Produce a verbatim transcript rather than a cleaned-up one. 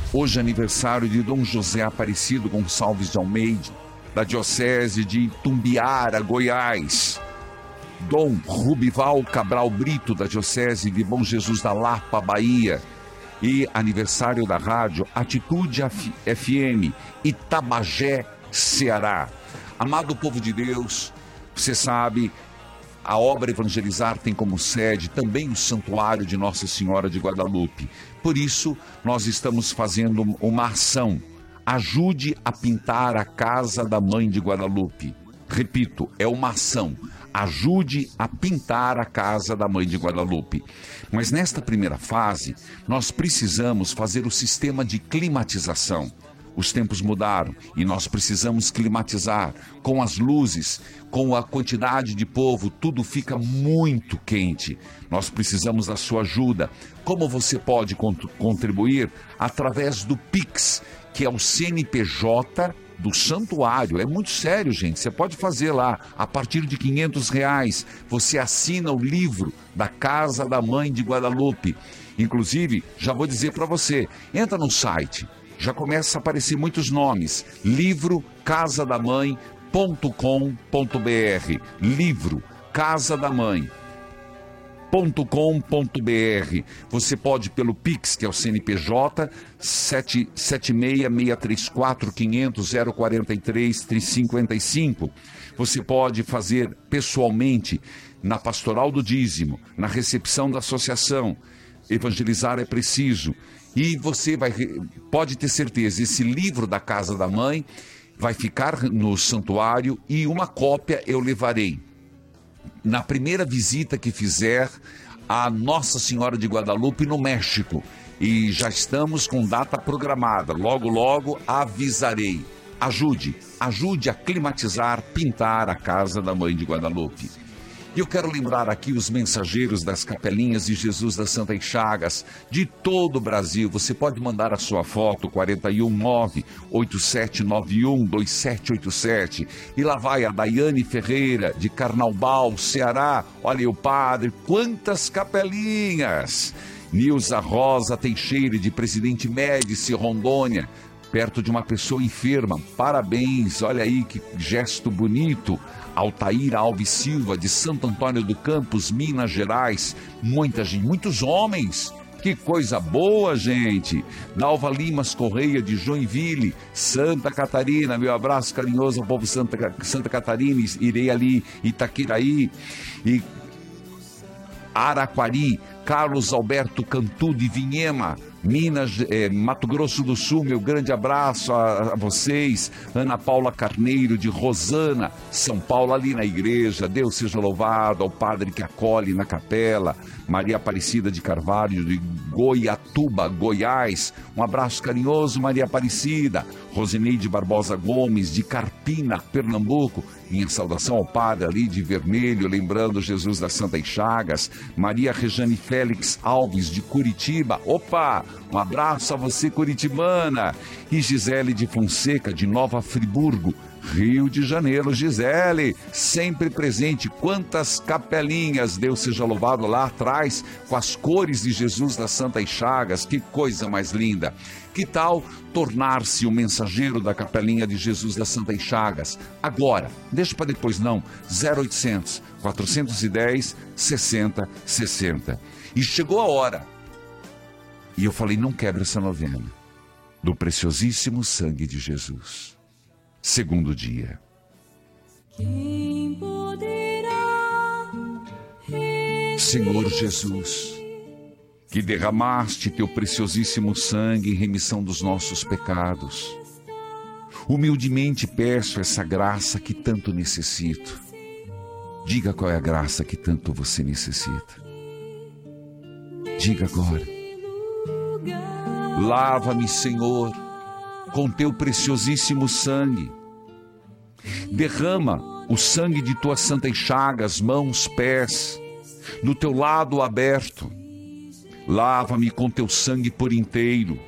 Hoje é aniversário de Dom José Aparecido Gonçalves de Almeida, da Diocese de Tumbiara, Goiás. Dom Rubival Cabral Brito, da Diocese de Bom Jesus da Lapa, Bahia. E aniversário da rádio Atitude F M, Itabagé, Ceará. Amado povo de Deus, você sabe, a obra Evangelizar tem como sede também o Santuário de Nossa Senhora de Guadalupe. Por isso, nós estamos fazendo uma ação. Ajude a pintar a casa da Mãe de Guadalupe. Repito, é uma ação. Ajude a pintar a casa da Mãe de Guadalupe. Mas nesta primeira fase, nós precisamos fazer o sistema de climatização. Os tempos mudaram e nós precisamos climatizar. Com as luzes, com a quantidade de povo, tudo fica muito quente. Nós precisamos da sua ajuda. Como você pode contribuir? Através do Pix, que é o C N P J do Santuário. É muito sério, gente. Você pode fazer lá, a partir de quinhentos reais, você assina o livro da Casa da Mãe de Guadalupe. Inclusive, já vou dizer para você, entra no site. Já começa a aparecer muitos nomes. livro casa da mãe ponto com ponto br. Livro casa da mãe ponto com ponto br. Você pode pelo Pix, que é o C N P J sete sete seis, seis três quatro, quinhentos, zero quarenta e três, cinquenta e cinco. Você pode fazer pessoalmente na Pastoral do Dízimo, na recepção da associação. Evangelizar é preciso. E você vai, pode ter certeza, esse livro da Casa da Mãe vai ficar no santuário e uma cópia eu levarei. Na primeira visita que fizer a Nossa Senhora de Guadalupe no México. E já estamos com data programada. Logo, logo avisarei. Ajude, ajude a climatizar, pintar a Casa da Mãe de Guadalupe. E eu quero lembrar aqui os mensageiros das Capelinhas de Jesus das Santas Chagas de todo o Brasil. Você pode mandar a sua foto, quatro um nove, oito sete nove um, dois sete oito sete. E lá vai a Daiane Ferreira, de Carnaubal, Ceará. Olha aí o padre, quantas capelinhas! Nilza Rosa Teixeira, de Presidente Médici, Rondônia, perto de uma pessoa enferma. Parabéns, olha aí que gesto bonito. Altaíra Alves Silva, de Santo Antônio do Campos, Minas Gerais. Muita gente, muitos homens. Que coisa boa, gente. Dalva Limas Correia, de Joinville, Santa Catarina. Meu abraço carinhoso ao povo Santa, Santa Catarina. Irei ali, Itaquiraí e Araquari. Carlos Alberto Cantu, de Vinhema, Minas, eh, Mato Grosso do Sul, meu grande abraço a, a vocês. Ana Paula Carneiro, de Rosana, São Paulo, ali na igreja. Deus seja louvado, ao padre que acolhe na capela. Maria Aparecida de Carvalho, de Goiatuba, Goiás. Um abraço carinhoso, Maria Aparecida. Rosineide Barbosa Gomes, de Carpina, Pernambuco. Minha saudação ao padre ali de vermelho, lembrando Jesus das Santas Chagas. Maria Rejane Félix Alves, de Curitiba. Opa! Um abraço a você, curitibana. E Gisele de Fonseca, de Nova Friburgo, Rio de Janeiro. Gisele, sempre presente. Quantas capelinhas, Deus seja louvado, lá atrás, com as cores de Jesus das Santas Chagas. Que coisa mais linda. Que tal tornar-se o mensageiro da capelinha de Jesus das Santas Chagas? Agora, deixa para depois não, zero oitocentos, quatrocentos e dez, sessenta, sessenta. E chegou a hora. E eu falei, não quebra essa novena. Do preciosíssimo sangue de Jesus. Segundo dia. Quem poderá Senhor Jesus, que derramaste teu preciosíssimo sangue em remissão dos nossos pecados, humildemente peço essa graça que tanto necessito. Diga qual é a graça que tanto você necessita. Diga agora. Lava-me, Senhor, com teu preciosíssimo sangue. Derrama o sangue de tuas santas chagas, mãos, pés, no teu lado aberto. Lava-me com teu sangue por inteiro.